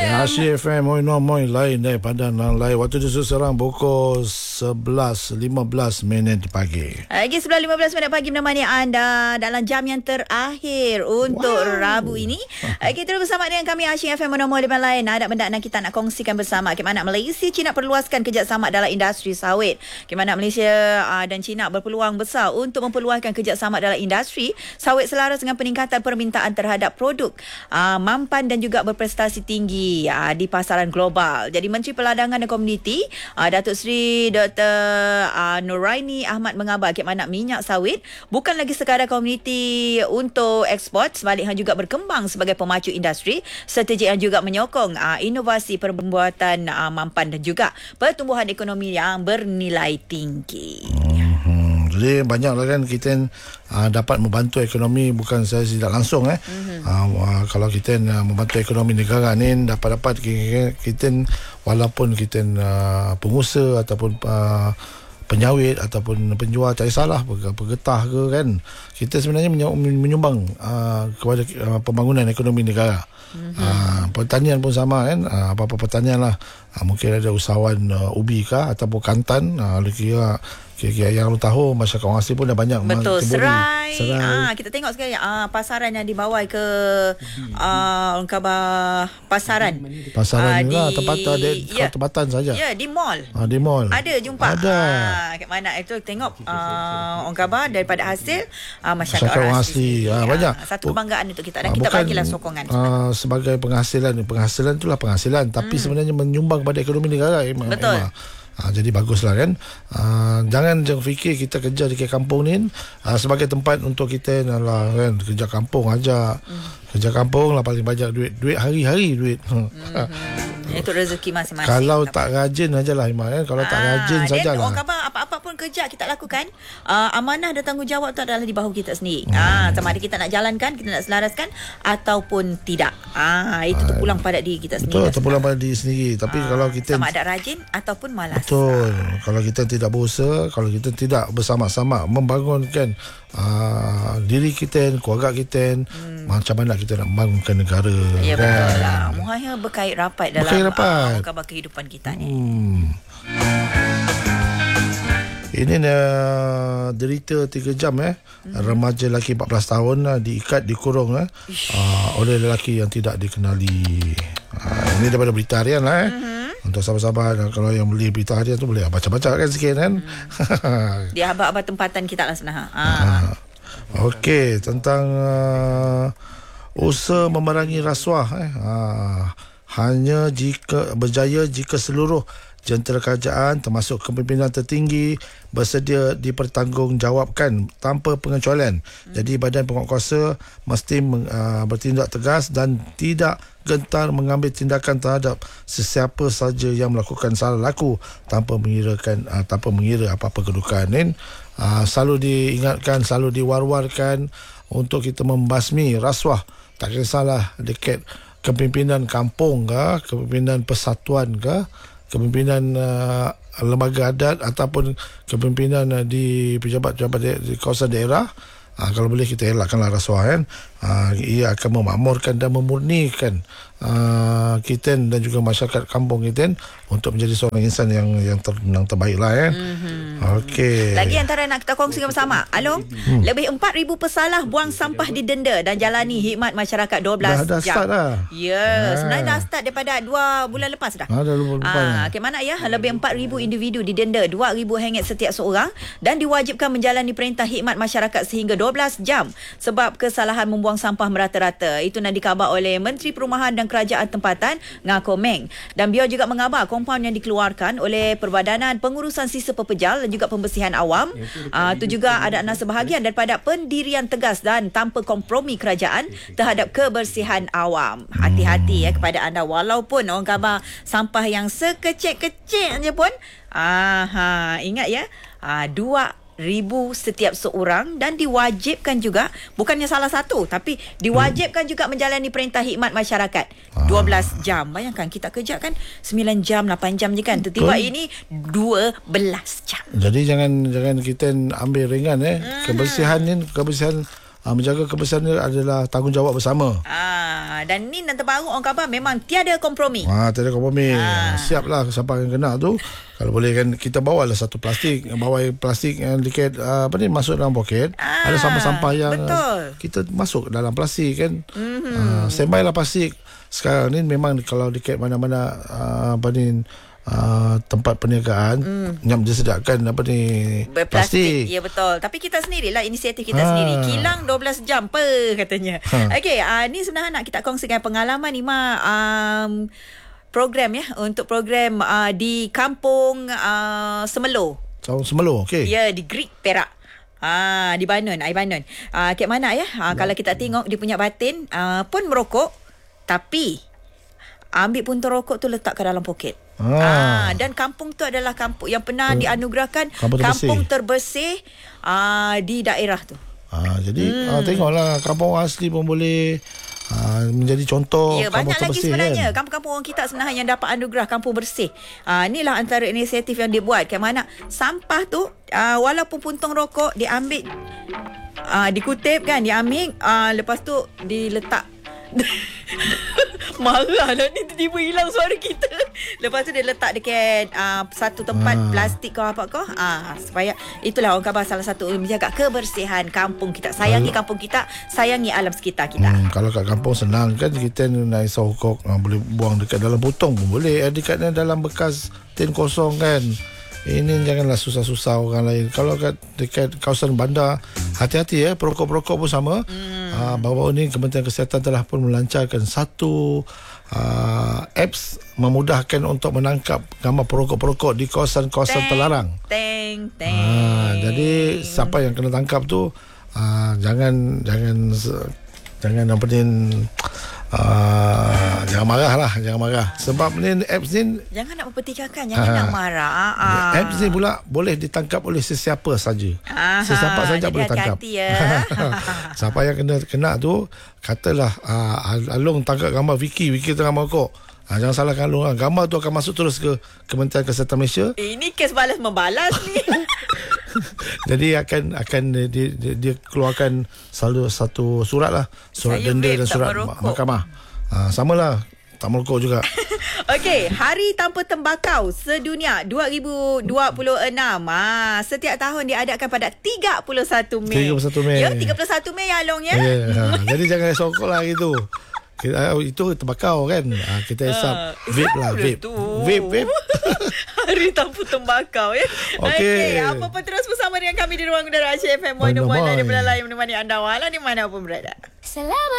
Asyik FM moi lain daripada yang lain. Waktu itu sekarang pukul 11.15 pagi. Lagi 11.15 pagi menemani anda dalam jam yang terakhir untuk Rabu ini. Kita terus bersama dengan kami Asyik FM Monomol di lain. Ada benda yang kita nak kongsikan bersama. Bagaimana Malaysia China perluaskan kerjasama dalam industri sawit. Bagaimana Malaysia dan China berpeluang besar untuk memperluaskan kerjasama dalam industri sawit selaras dengan peningkatan permintaan terhadap produk mampan dan juga berprestasi tinggi di pasaran global. Jadi Menteri Perdagangan dan Komuniti Datuk Seri Dr. Nuraini Ahmad mengabar bagaimana minyak sawit bukan lagi sekadar komuniti untuk ekspor, sebaliknya juga berkembang sebagai pemacu industri strategi yang juga menyokong inovasi pembuatan mampan dan juga pertumbuhan ekonomi yang bernilai tinggi. Jadi banyaklah kan kita dapat membantu ekonomi bukan sahaja tidak langsung kalau kita membantu ekonomi negara ni dapat kita walaupun kita pengusaha ataupun penyawit ataupun penjual tak salah pegetah ke kan, kita sebenarnya menyumbang kepada pembangunan ekonomi negara. Pertanian pun sama kan, apa-apa pertanian lah, mungkin ada usahawan ubi kah ataupun kantan, kira-kira yang lu tahu masyarakat orang asli pun dah banyak. Betul, serai. Kita tengok sekali pasaran yang dibawa ke orang khabar pasaran lah, tempatan saja. Ya, di mall. Di mall. Ada jumpa. Ada. Kat mana itu tengok orang khabar daripada hasil masyarakat orang asli. Banyak. Satu kebanggaan untuk kita dan kita bagilah sokongan. Sebagai penghasilan itulah penghasilan, tapi sebenarnya menyumbang pada ekonomi negara. Betul. Jadi baguslah kan. Jangan fikir kita kerja di kampung ni sebagai tempat untuk kita kan, kerja kampung aja. Kerja kampung lah paling banyak duit hari-hari duit. Itu rezeki masing-masing. Kalau tak rajin ajalah Iman kan. Kalau tak rajin sajalah. Orang khabar apa-apa pun kerja kita lakukan, amanah dan tanggungjawab tu adalah di bahu kita sendiri. Sama ada kita nak jalankan, kita nak selaraskan ataupun tidak. Itu terpulang pada diri kita sendiri. Betul, terpulang pada diri sendiri. Tapi kalau kita sama ada rajin ataupun malas. Betul. Kalau kita tidak berusaha, kalau kita tidak bersama-sama membangunkan diri kita, keluarga kita, macam mana kita nak membangunkan negara. Ya, kan? betul lah. Muhanya berkait rapat dalam khabar kehidupan kita ni. Ini derita 3 jam remaja lelaki 14 tahun diikat, dikurung oleh lelaki yang tidak dikenali. Ini daripada berita harian lah Untuk sahabat-sahabat, kalau yang beli berita harian tu boleh baca-baca kan sikit kan. Di abad-abad tempatan kita lah sebenarnya. Okey, tentang usaha memerangi rasuah hanya jika berjaya jika seluruh jentera kerajaan termasuk kepimpinan tertinggi bersedia dipertanggungjawabkan tanpa pengecualian. Jadi badan penguatkuasa mesti bertindak tegas dan tidak gentar mengambil tindakan terhadap sesiapa saja yang melakukan salah laku tanpa mengira apa-apa kedudukan. Selalu diingatkan, selalu diwar-warkan untuk kita membasmi rasuah. Tak kisahlah dekat kepimpinan kampung ke, kepimpinan persatuan ke, kepimpinan lembaga adat ataupun kepimpinan di pejabat-pejabat di kawasan daerah. Kalau boleh kita elakkanlah rasuah kan. Ia akan memakmurkan dan memurnikan kita dan juga masyarakat kampung kita untuk menjadi seorang insan yang terbaiklah kan. Okey. Lagi antara nak kita kongsikan bersama. Along, lebih 4,000 pesalah buang sampah didenda dan jalani khidmat masyarakat 12 dah jam. Start dah. Ya, sebenarnya dah start daripada 2 bulan lepas dah. 2 bulan lepas. Okey, mana ya? Lebih 4,000 individu didenda RM2,000 setiap seorang dan diwajibkan menjalani perintah khidmat masyarakat sehingga 12 jam sebab kesalahan membuang sampah merata-rata. Itu nak dikhabar oleh Menteri Perumahan dan Kerajaan Tempatan Ngah Komeng. Dan beliau juga mengabar kompaun yang dikeluarkan oleh Perbadanan Pengurusan Sisa Pepejal dan juga Pembersihan Awam. Itu juga ada sebahagian daripada pendirian tegas dan tanpa kompromi kerajaan terhadap kebersihan awam. Hati-hati kepada anda, walaupun orang khabar sampah yang sekecil-kecil je pun ingat ya, 2,000 setiap seorang dan diwajibkan juga, bukannya salah satu tapi diwajibkan juga menjalani perintah khidmat masyarakat 12 jam. Bayangkan kita kerja kan 9 jam 8 jam je kan, tiba-tiba ini 12 jam. Jadi jangan kita ambil ringan kebersihan menjaga kebersihan dia adalah tanggungjawab bersama. Dan ni yang terbaru orang khabar memang tiada kompromi. Tiada kompromi. Siaplah siapa yang kena tu. Kalau boleh kan kita bawalah satu plastik, yang dikit masuk dalam poket. Ada sampah-sampah yang kita masuk dalam plastik kan. Standby lah plastik. Sekarang ni memang kalau dikit mana-mana tempat perniagaan disediakan plastik. Ya betul. Tapi kita sendirilah inisiatif kita sendiri. Kilang 12 jam katanya. Okey, ni sebenarnya nak kita kongsikan pengalaman Ima program untuk program di kampung Semelo. Semelo, okey. Ya, di Greek Perak. Di Banon, air Banon. Kat mana kalau kita tengok dia punya batin pun merokok tapi ambil puntung rokok tu letak ke dalam poket. Dan kampung tu adalah kampung yang pernah dianugerahkan kampung terbersih di daerah tu. Jadi tengoklah kampung asli pun boleh menjadi contoh. Ya, banyak lagi sebenarnya kan? kampung-kampung orang kita sebenarnya yang dapat anugerah kampung bersih. Inilah antara inisiatif yang dia buat. Ke mana sampah tu walaupun puntung rokok diambil, dikutip kan, diambil, lepas tu diletak. Marah lah ni, tiba-tiba hilang suara kita. Lepas tu dia letak dekat satu tempat plastik ke apa ke, supaya itulah orang khabar salah satu menjaga kebersihan kampung kita. Sayangi kampung kita, sayangi alam sekitar kita. Kalau kat kampung senang kan, kita naik sokok, boleh buang dekat dalam potong pun boleh, dekat dalam bekas tin kosong kan. Ini janganlah susah-susah orang lain. Kalau dekat kawasan bandar, hati-hati perokok-perokok pun sama. Baru-baru ini Kementerian Kesihatan telah pun melancarkan satu apps memudahkan untuk menangkap gambar perokok-perokok di kawasan-kawasan terlarang. Jadi siapa yang kena tangkap tu jangan jangan marah sebab ni apps ni jangan nak mempertikaikan, jangan nak marah. Apps ni pula boleh ditangkap oleh sesiapa saja. Sesiapa saja boleh tangkap. Siapa yang kena tu, katalah Along tangkap gambar Vicky tengah merokok, jangan salahkan Along. Gambar tu akan masuk terus ke Kementerian Kesihatan Malaysia. Ini kes balas membalas ni. Jadi akan dia keluarkan selalu satu surat lah, surat denda dan surat mahkamah. Samalah, tak merokok juga. Okey, Hari Tanpa Tembakau Sedunia 2026. Setiap tahun diadakan pada 31 Mei. 31 Mei. Ya, 31 Mei ya Long ya. Jadi jangan sokok lah gitu. Itu tembakau kan. Kita hisap vape lah, vape. Hari Tanpa Tembakau ya. Okey, apa pun terus bersama dengan kami di Ruang Udara Aceh FM 101.9 di Belala yang menemani anda walau di mana pun berada. Selamat